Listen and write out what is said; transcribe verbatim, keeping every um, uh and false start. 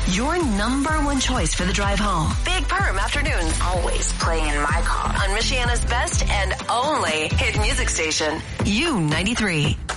Your number one choice for the drive home. Big Perm Afternoons. Always playing my car. On Michiana's best and only hit music station. U ninety-three.